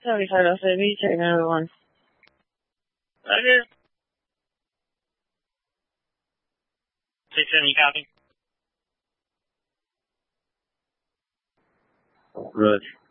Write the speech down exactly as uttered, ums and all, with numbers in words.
seventy-five oh three, check another one. Roger. six seventy, copy. Roger.